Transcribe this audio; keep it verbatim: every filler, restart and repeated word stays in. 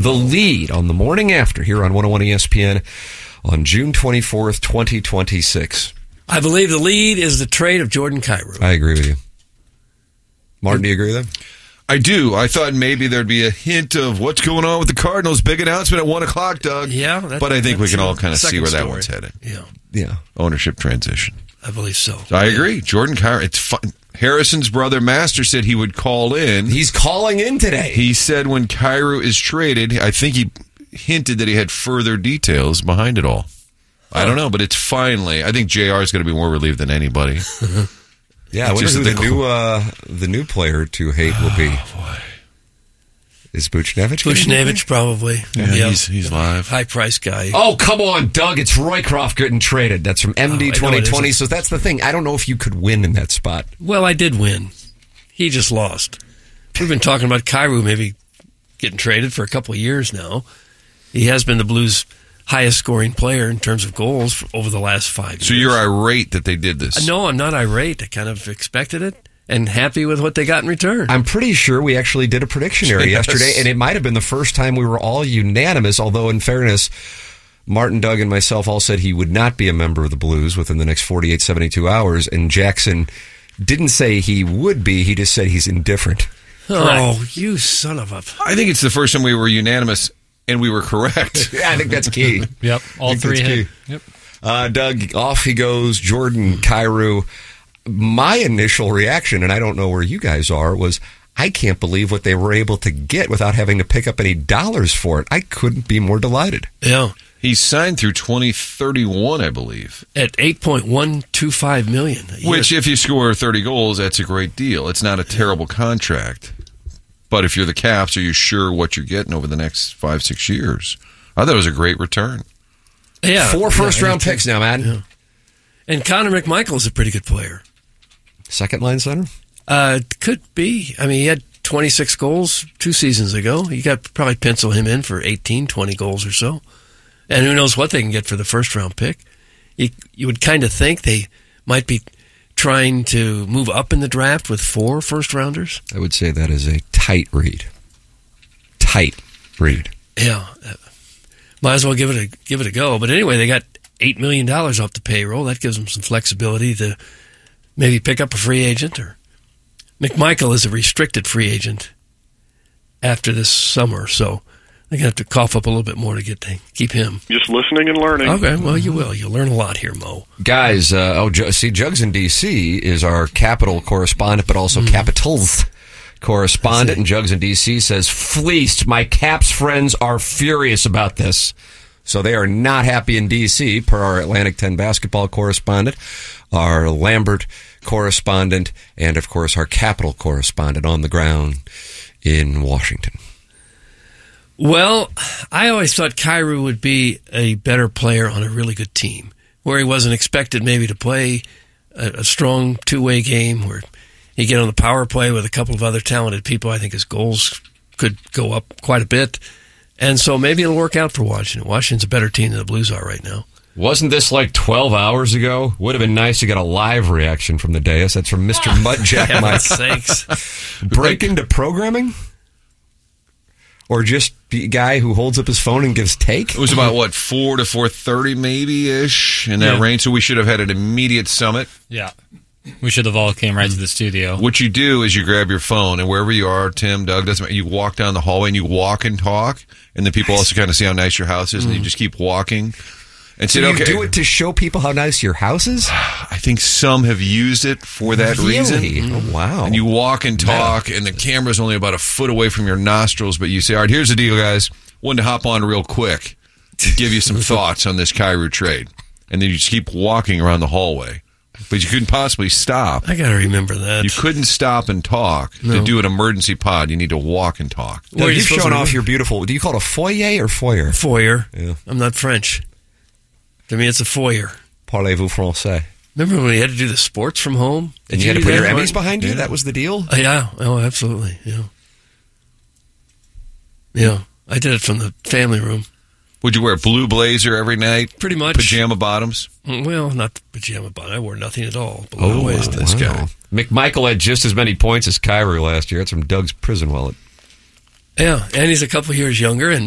The Lead on the morning after here on one oh one E S P N on June twenty-fourth, twenty twenty-six. I believe the lead is the trade of Jordan Kyrou. I agree with you. Martin, do you agree with him? I do. I thought maybe there'd be a hint of what's going on with the Cardinals. Big announcement at one o'clock, Doug. Yeah. That, but I think we can all kind of see where story. that one's headed. Yeah. Yeah. Ownership transition. I believe so. so I agree. Jordan Kyrou. It's fun. Harrison's brother, Master, said he would call in. He's calling in today. He said when Kyrou is traded, I think he hinted that he had further details behind it all. I don't know, but it's finally. I think J R is going to be more relieved than anybody. Yeah, I wonder who the, the new uh, the new player to hate will be. Oh, boy. Is Buchnevich? Buchnevich, probably. Yeah, yeah. he's he's live. High price guy. Oh, come on, Doug. It's Roycroft getting traded. That's from M D oh, twenty twenty. So that's the thing. I don't know if you could win in that spot. Well, I did win. He just lost. We've been talking about Kyrou maybe getting traded for a couple of years now. He has been the Blues' highest scoring player in terms of goals for over the last five years. So you're irate that they did this? No, I'm not irate. I kind of expected it and happy with what they got in return. I'm pretty sure we actually did a prediction area Yes. yesterday, and it might have been the first time we were all unanimous, although in fairness, Martin, Doug, and myself all said he would not be a member of the Blues within the next forty-eight, seventy-two hours, and Jackson didn't say he would be, he just said he's indifferent. Oh, you son of a... I think it's the first time we were unanimous and we were correct. Yeah, I think that's key. Yep, all three hit. Yep. Uh, Doug, off he goes. Jordan Kyrou. My initial reaction, and I don't know where you guys are, was I can't believe what they were able to get without having to pick up any dollars for it. I couldn't be more delighted. Yeah. He's signed through twenty thirty-one, I believe. At eight point one two five million dollars a year. Which, if you score thirty goals, that's a great deal. It's not a terrible contract. But if you're the Caps, are you sure what you're getting over the next five, six years? I thought it was a great return. Yeah. Four first-round yeah, picks now, man. Yeah. And Connor McMichael is a pretty good player. Second-line center? Uh, could be. I mean, he had twenty-six goals two seasons ago. You got to probably pencil him in for eighteen, twenty goals or so. And who knows what they can get for the first-round pick. You, you would kind of think they might be trying to move up in the draft with four first-rounders. I would say that is a tight read. Tight read. Yeah. Uh, might as well give it a give it a go. But anyway, they got eight million dollars off the payroll. That gives them some flexibility to maybe pick up a free agent. Or McMichael is a restricted free agent after this summer, so they're going to have to cough up a little bit more to get to keep him. Just listening and learning. Okay, well, you will. You'll learn a lot here, Mo. Guys, uh, oh, Ju- see, Jugs in D C is our capital correspondent, but also mm. Capitals correspondent. And Jugs in D C says, fleeced. My Caps friends are furious about this. So they are not happy in D C, per our Atlantic ten basketball correspondent, our Lambert correspondent, and, of course, our Capital correspondent on the ground in Washington. Well, I always thought Kyrou would be a better player on a really good team, where he wasn't expected maybe to play a, a strong two-way game, where he get on the power play with a couple of other talented people. I think his goals could go up quite a bit. And so maybe it'll work out for Washington. Washington's a better team than the Blues are right now. Wasn't this like twelve hours ago? Would have been nice to get a live reaction from the dais. That's from Mister Mudjack Mike. Sakes. Break into programming? Or just be a guy who holds up his phone and gives take? It was about, what, four to four thirty maybe-ish in that yeah. range, so we should have had an immediate summit. Yeah. We should have all came right to the studio. What you do is you grab your phone, and wherever you are, Tim, Doug, doesn't matter, you walk down the hallway and you walk and talk, and then people also kind of see how nice your house is, and you just keep walking. And so said, you okay. do it to show people how nice your house is? I think some have used it for that really? reason. Oh, wow. And you walk and talk, yeah. and the camera's only about a foot away from your nostrils, but you say, all right, here's the deal, guys. Wanted to hop on real quick to give you some thoughts on this Kyrou trade. And then you just keep walking around the hallway. But you couldn't possibly stop. I got to remember that. You couldn't stop and talk. No. To do an emergency pod, you need to walk and talk. Well, you've shown off your beautiful, do you call it a foyer or foyer? Foyer. Yeah. I'm not French. To me, it's a foyer. Parlez-vous français? Remember when we had to do the sports from home? Did and you, you had to put your Emmys behind you? Yeah. That was the deal? Uh, yeah. Oh, absolutely. Yeah. Yeah. I did it from the family room. Would you wear a blue blazer every night? Pretty much. Pajama bottoms? Well, not pajama bottoms. I wore nothing at all. Oh, wow. This wow. guy. McMichael had just as many points as Kyrou last year. That's from Doug's prison wallet. Yeah, and he's a couple years younger, and